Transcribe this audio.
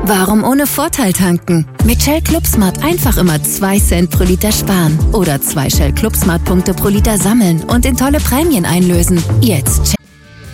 Warum ohne Vorteil tanken? Mit Shell ClubSmart einfach immer 2 Cent pro Liter sparen. Oder 2 Shell ClubSmart Punkte pro Liter sammeln und in tolle Prämien einlösen. Jetzt